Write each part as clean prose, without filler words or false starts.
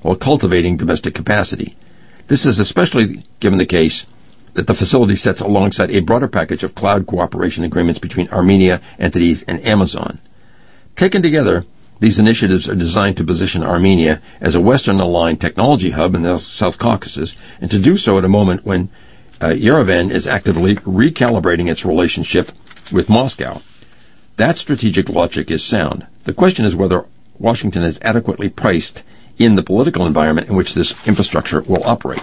while cultivating domestic capacity. This is especially given the case that the facility sits alongside a broader package of cloud cooperation agreements between Armenia entities and Amazon. Taken together, these initiatives are designed to position Armenia as a Western-aligned technology hub in the South Caucasus, and to do so at a moment when Yerevan is actively recalibrating its relationship with Moscow. That strategic logic is sound. The question is whether Washington is adequately priced in the political environment in which this infrastructure will operate.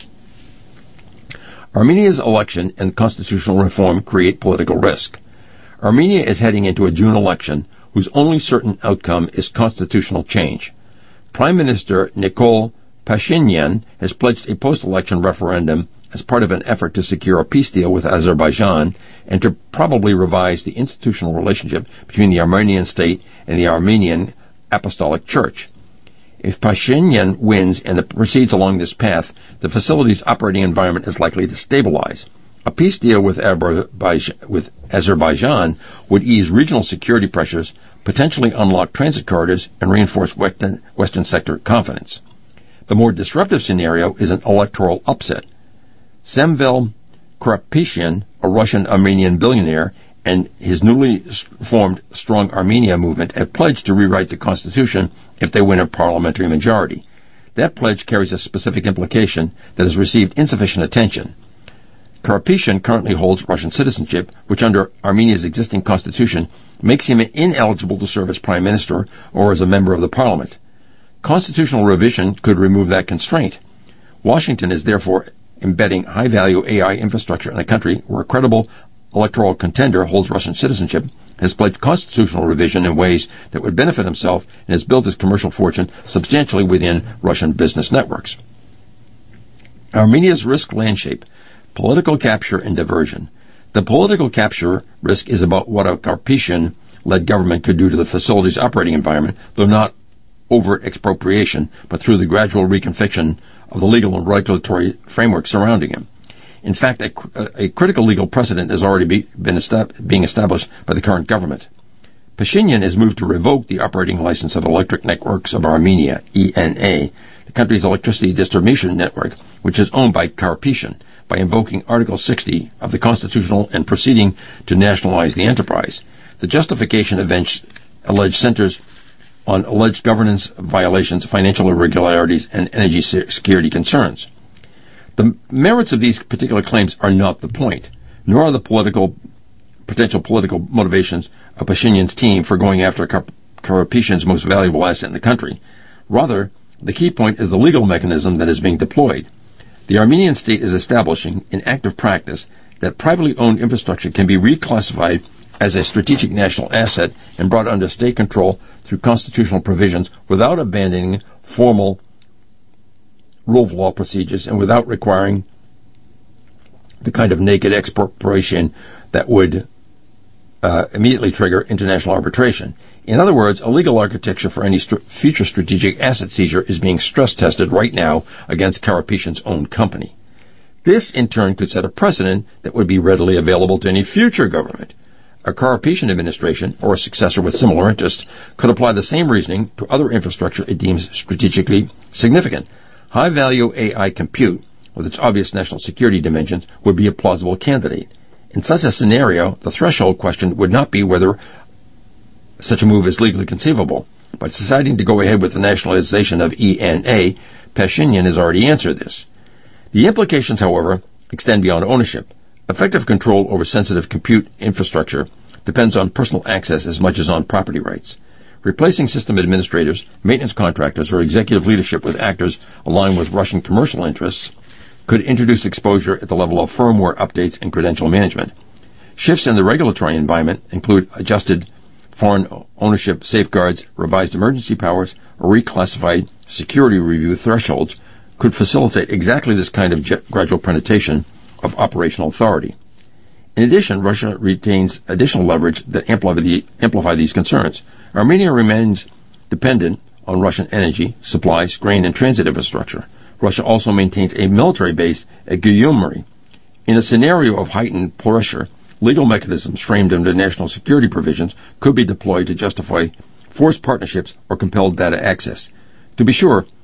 Armenia's election and constitutional reform create political risk. Armenia is heading into a June election whose only certain outcome is constitutional change. Prime Minister Nikol Pashinyan has pledged a post-election referendum as part of an effort to secure a peace deal with Azerbaijan and to probably revise the institutional relationship between the Armenian state and the Armenian Apostolic Church. If Pashinyan wins and proceeds along this path, the facility's operating environment is likely to stabilize. A peace deal with Azerbaijan would ease regional security pressures, potentially unlock transit corridors, and reinforce Western sector confidence. The more disruptive scenario is an electoral upset. Samvel Karapetyan, a Russian-Armenian billionaire, and his newly formed Strong Armenia movement have pledged to rewrite the constitution if they win a parliamentary majority. That pledge carries a specific implication that has received insufficient attention. Karapetyan currently holds Russian citizenship, which under Armenia's existing constitution makes him ineligible to serve as prime minister or as a member of the parliament. Constitutional revision could remove that constraint. Washington is therefore embedding high-value AI infrastructure in a country where a credible electoral contender holds Russian citizenship, has pledged constitutional revision in ways that would benefit himself, and has built his commercial fortune substantially within Russian business networks. Armenia's risk landscape: political capture and diversion. The political capture risk is about what a Karapetyan-led government could do to the facility's operating environment, though not overt expropriation, but through the gradual reconfiguration of the legal and regulatory framework surrounding him. In fact, a critical legal precedent has already being established by the current government. Pashinyan has moved to revoke the operating license of Electric Networks of Armenia, ENA, the country's electricity distribution network, which is owned by Karapetyan, by invoking Article 60 of the Constitution and proceeding to nationalize the enterprise. The justification alleged centers on alleged governance violations, financial irregularities, and energy security concerns. The merits of these particular claims are not the point, nor are the potential political motivations of Pashinyan's team for going after Karapetyan's most valuable asset in the country. Rather, the key point is the legal mechanism that is being deployed. The Armenian state is establishing in active practice that privately owned infrastructure can be reclassified as a strategic national asset and brought under state control through constitutional provisions without abandoning formal rule of law procedures and without requiring the kind of naked expropriation that would immediately trigger international arbitration. In other words, a legal architecture for any future strategic asset seizure is being stress-tested right now against Karapetyan's own company. This, in turn, could set a precedent that would be readily available to any future government. A Karapetyan administration, or a successor with similar interests, could apply the same reasoning to other infrastructure it deems strategically significant. High-value AI compute, with its obvious national security dimensions, would be a plausible candidate. In such a scenario, the threshold question would not be whether such a move is legally conceivable. By deciding to go ahead with the nationalization of ENA, Pashinyan has already answered this. The implications, however, extend beyond ownership. Effective control over sensitive compute infrastructure depends on personal access as much as on property rights. Replacing system administrators, maintenance contractors, or executive leadership with actors aligned with Russian commercial interests could introduce exposure at the level of firmware updates and credential management. Shifts in the regulatory environment include adjusted foreign ownership safeguards, revised emergency powers, or reclassified security review thresholds could facilitate exactly this kind of gradual penetration of operational authority. In addition, Russia retains additional leverage that amplify these concerns. Armenia remains dependent on Russian energy, supplies, grain, and transit infrastructure. Russia also maintains a military base at Gyumri. In a scenario of heightened pressure, legal mechanisms framed under national security provisions could be deployed to justify forced partnerships or compelled data access. To be sure,